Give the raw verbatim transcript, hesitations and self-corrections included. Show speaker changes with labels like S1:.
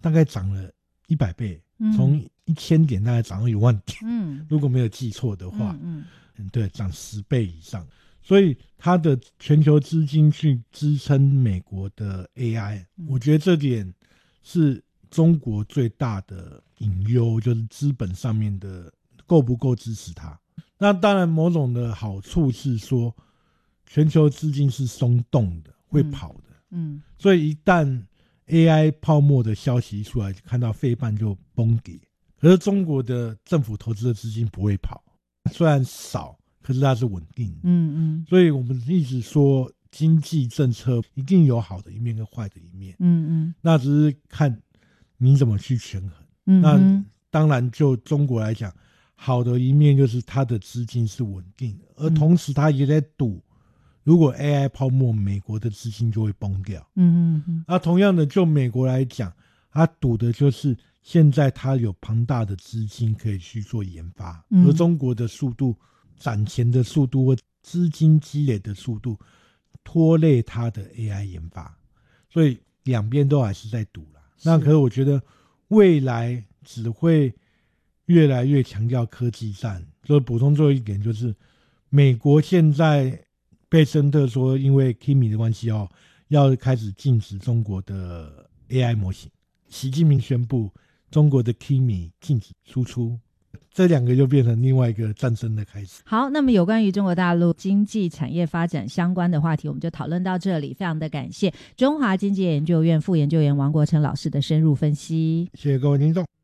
S1: 大概涨了一百倍，从一千点大概涨到一万点，嗯，如果没有记错的话，嗯嗯，对，涨十倍以上。所以它的全球资金去支撑美国的 A I，嗯，我觉得这点是中国最大的隐忧，就是资本上面的够不够支持它。那当然某种的好处是说全球资金是松动的，会跑的，嗯，嗯，所以一旦 A I 泡沫的消息一出来，看到费半就崩跌。可是中国的政府投资的资金不会跑，虽然少，可是它是稳定的，嗯嗯，所以我们一直说经济政策一定有好的一面跟坏的一面，嗯嗯，那只是看你怎么去权衡。嗯，那当然就中国来讲，好的一面就是它的资金是稳定的，而同时它也在赌，如果 A I 泡沫，美国的资金就会崩掉。嗯嗯嗯。那同样的，就美国来讲，它赌的就是现在它有庞大的资金可以去做研发，嗯，而中国的速度、攒钱的速度或资金积累的速度，拖累它的 A I 研发，所以两边都还是在赌啦。那可是我觉得未来只会越来越强调科技战。就补充最后一点，就是美国现在贝森特说因为 Kimi 的关系哦，要开始禁止中国的 A I 模型。习近平宣布中国的 Kimi 禁止输出，这两个就变成另外一个战争的开始。
S2: 好，那么有关于中国大陆经济产业发展相关的话题，我们就讨论到这里。非常的感谢中华经济研究院副研究员王国成老师的深入分析。
S1: 谢谢各位听众。